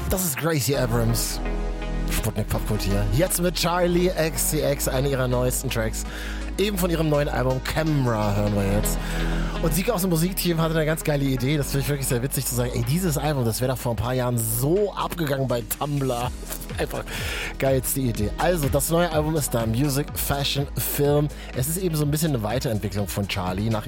Das ist Gracie Abrams. Sputnik Popkult hier. Jetzt mit Charli XCX, einer ihrer neuesten Tracks. Eben von ihrem neuen Album Camera hören wir jetzt. Und Sieg aus dem Musikteam hatte eine ganz geile Idee. Das finde ich wirklich sehr witzig zu sagen. Ey, dieses Album, das wäre doch vor ein paar Jahren so abgegangen bei Tumblr. Einfach geilste Idee. Also, das neue Album ist da. Music, Fashion, Film. Es ist eben so ein bisschen eine Weiterentwicklung von Charli nach